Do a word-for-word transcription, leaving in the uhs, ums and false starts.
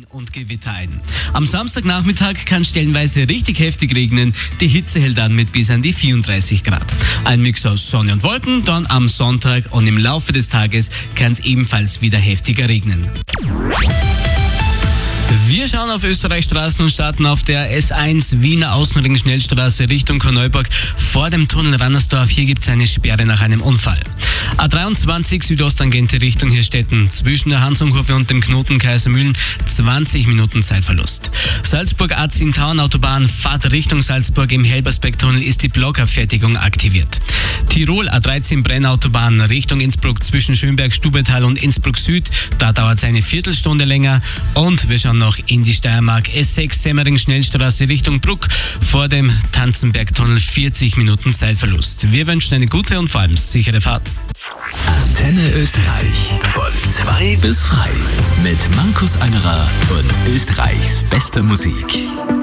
Regen und Gewitter ein. Am Samstagnachmittag kann stellenweise richtig heftig regnen. Die Hitze hält an mit bis an die vierunddreißig Grad. Ein Mix aus Sonne und Wolken, dann am Sonntag und im Laufe des Tages kann es ebenfalls wieder heftiger regnen. Wir schauen auf Österreichs Straßen und starten auf der S eins Wiener Außenring-Schnellstraße Richtung Korneuburg vor dem Tunnel Rannersdorf. Hier gibt es eine Sperre nach einem Unfall. A dreiundzwanzig Südosttangente Richtung Hirstetten zwischen der Hansungkurve und dem Knoten Kaisermühlen zwanzig Minuten Zeitverlust. Salzburg A zehn Taun Autobahn Fahrt Richtung Salzburg im Helbersberg-Tunnel ist die Blockabfertigung aktiviert. Tirol A dreizehn Brennautobahn Richtung Innsbruck zwischen Schönberg, Stubetal und Innsbruck Süd. Da dauert es eine Viertelstunde länger. Und wir schauen noch in die Steiermark. S sechs Semmering Schnellstraße Richtung Bruck vor dem Tanzenbergtunnel vierzig Minuten Zeitverlust. Wir wünschen eine gute und vor allem sichere Fahrt. Antenne Österreich von zwei bis frei mit Markus Angerer und Österreichs bester Musik.